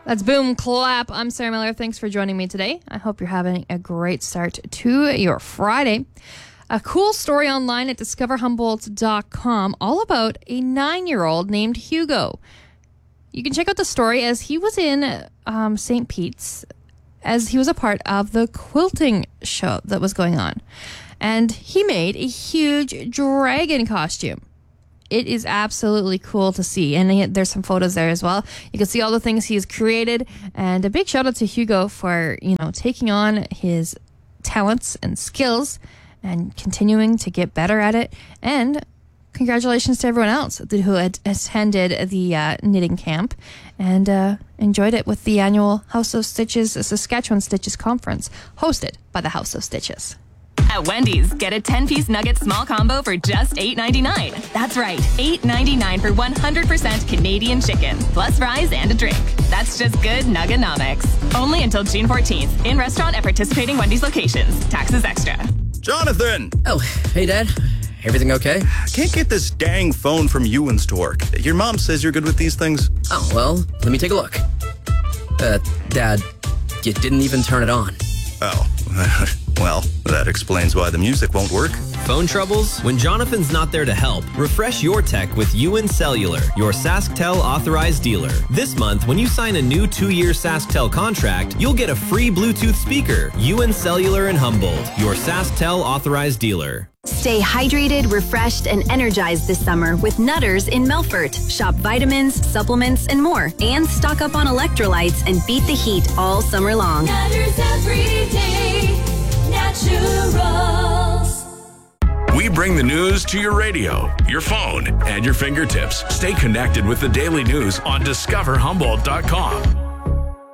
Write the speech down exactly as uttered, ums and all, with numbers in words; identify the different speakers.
Speaker 1: That's Boom Clap. I'm Sarah Miller. Thanks for joining me today. I hope you're having a great start to your Friday. A cool story online at discover humboldt dot com all about a nine-year-old named Hugo. You can check out the story as he was in um, Saint Pete's as he was a part of the quilting show that was going on. And he made a huge dragon costume. It is absolutely cool to see. And he, there's some photos there as well. You can see all the things he's created. And a big shout out to Hugo for, you know, taking on his talents and skills and continuing to get better at it. And congratulations to everyone else who had attended the uh, knitting camp and uh, enjoyed it with the annual House of Stitches Saskatchewan Stitches Conference hosted by the House of Stitches.
Speaker 2: At Wendy's, get a ten-piece nugget small combo for just eight ninety-nine. That's right, eight ninety-nine for one hundred percent Canadian chicken, plus fries and a drink. That's just good Nuggonomics. Only until June fourteenth. In restaurant at participating Wendy's locations. Taxes extra.
Speaker 3: Jonathan!
Speaker 4: Oh, hey, Dad. Everything okay?
Speaker 3: I can't get this dang phone from Ewan's to work. Your mom says you're good with these things.
Speaker 4: Oh, well, let me take a look. Uh, Dad, you didn't even turn it on.
Speaker 3: Oh, well, that explains why the music won't work.
Speaker 5: Phone troubles? When Jonathan's not there to help, refresh your tech with Ewan Cellular, your SaskTel authorized dealer. This month, when you sign a new two-year SaskTel contract, you'll get a free Bluetooth speaker. Ewan Cellular in Humboldt, your SaskTel authorized dealer.
Speaker 6: Stay hydrated, refreshed, and energized this summer with Nutters in Melfort. Shop vitamins, supplements, and more. And stock up on electrolytes and beat the heat all summer long.
Speaker 7: Nutters every day, naturals.
Speaker 8: We bring the news to your radio, your phone, and your fingertips. Stay connected with the daily news on discover humboldt dot com.